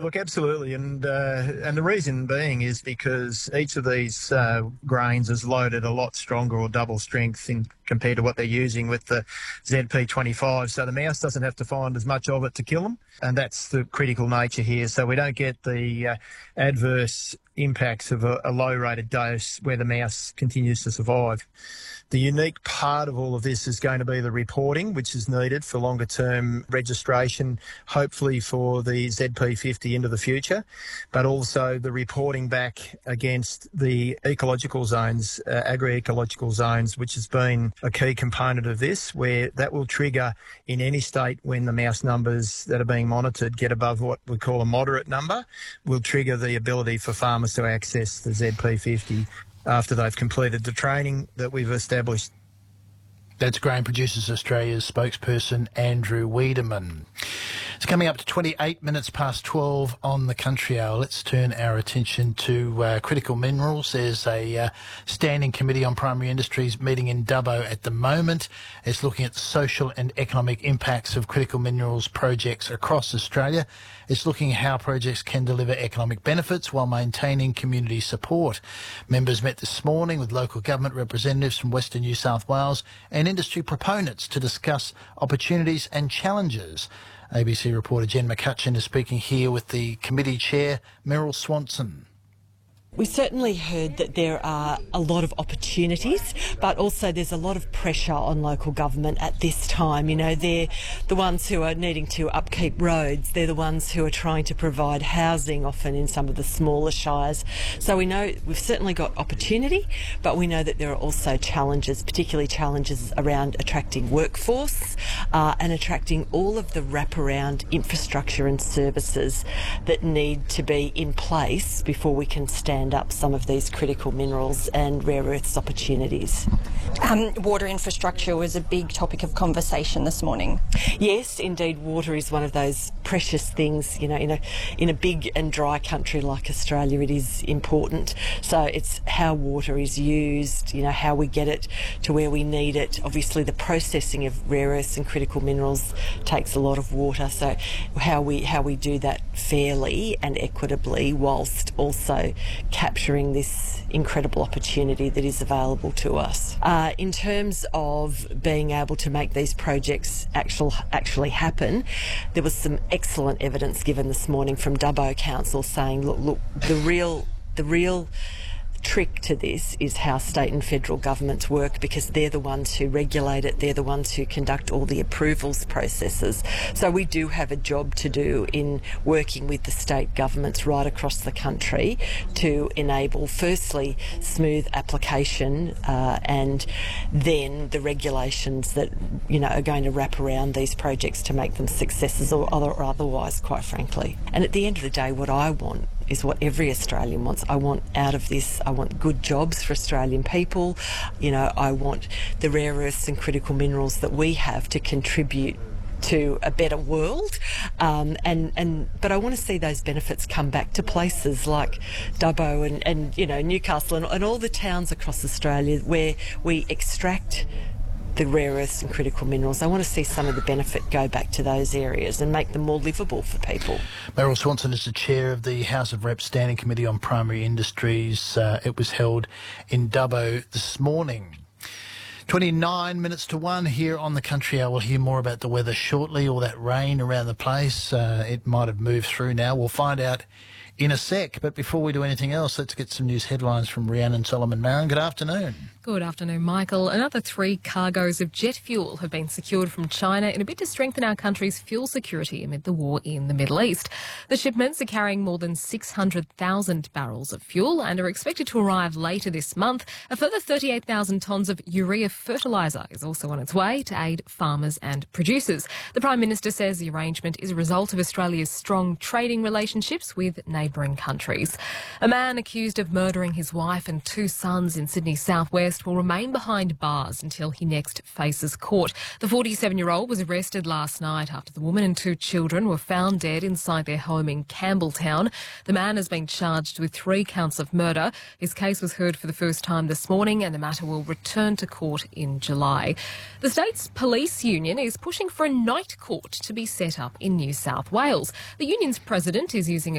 look, absolutely, and the reason being is because each of these grains is loaded a lot stronger or double strength compared to what they're using with the ZP25. So the mouse doesn't have to find as much of it to kill them, and that's the critical nature here. So we don't get the adverse impacts of a low-rated dose where the mouse continues to survive. The unique part of all of this is going to be the reporting, which is needed for longer-term registration, hopefully for the ZP50 into the future, but also the reporting back against the ecological zones, agri-ecological zones, which has been a key component of this, where that will trigger in any state when the mouse numbers that are being monitored get above what we call a moderate number, will trigger the ability for farmers to access the ZP50 after they've completed the training that we've established. That's Grain Producers Australia's spokesperson, Andrew Wiedemann. It's coming up to 28 minutes past 12 on the Country Hour. Let's turn our attention to critical minerals. There's a standing committee on primary industries meeting in Dubbo at the moment. It's looking at the social and economic impacts of critical minerals projects across Australia. It's looking at how projects can deliver economic benefits while maintaining community support. Members met this morning with local government representatives from Western New South Wales and industry proponents to discuss opportunities and challenges. ABC reporter Jen McCutcheon is speaking here with the committee chair, Meryl Swanson. We certainly heard that there are a lot of opportunities, but also there's a lot of pressure on local government at this time. You know, they're the ones who are needing to upkeep roads. They're the ones who are trying to provide housing, often in some of the smaller shires. So we know we've certainly got opportunity, but we know that there are also challenges, particularly challenges around attracting workforce and attracting all of the wraparound infrastructure and services that need to be in place before we can stand up some of these critical minerals and rare earths opportunities. Water infrastructure was a big topic of conversation this morning. Yes, indeed, water is one of those precious things. You know, in a big and dry country like Australia, it is important. So it's how water is used, you know, how we get it to where we need it. Obviously, the processing of rare earths and critical minerals takes a lot of water. So how we do that fairly and equitably whilst also capturing this incredible opportunity that is available to us. In terms of being able to make these projects actually happen, there was some excellent evidence given this morning from Dubbo Council saying, look, the real trick to this is how state and federal governments work, because they're the ones who regulate it, they're the ones who conduct all the approvals processes. So we do have a job to do in working with the state governments right across the country to enable, firstly, smooth application and then the regulations that, you know, are going to wrap around these projects to make them successes or otherwise, quite frankly. And at the end of the day, what I want is what every Australian wants. I want out of this, I want good jobs for Australian people. You know, I want the rare earths and critical minerals that we have to contribute to a better world, but I want to see those benefits come back to places like Dubbo and you know, Newcastle and all the towns across Australia where we extract the rare earths and critical minerals. I want to see some of the benefit go back to those areas and make them more livable for people. Meryl Swanson is the chair of the House of Reps Standing Committee on Primary Industries. It was held in Dubbo this morning. 29 minutes to 1 here on the Country Hour. We'll hear more about the weather shortly, all that rain around the place. It might have moved through now. We'll find out in a sec. But before we do anything else, let's get some news headlines from Rhiannon Solomon-Marin. Good afternoon. Good afternoon, Michael. Another 3 cargoes of jet fuel have been secured from China in a bid to strengthen our country's fuel security amid the war in the Middle East. The shipments are carrying more than 600,000 barrels of fuel and are expected to arrive later this month. A further 38,000 tonnes of urea fertiliser is also on its way to aid farmers and producers. The Prime Minister says the arrangement is a result of Australia's strong trading relationships with neighbouring countries. A man accused of murdering his wife and 2 sons in Sydney's southwest will remain behind bars until he next faces court. The 47-year-old was arrested last night after the woman and 2 children were found dead inside their home in Campbelltown. The man has been charged with 3 counts of murder. His case was heard for the first time this morning and the matter will return to court in July. The state's police union is pushing for a night court to be set up in New South Wales. The union's president is using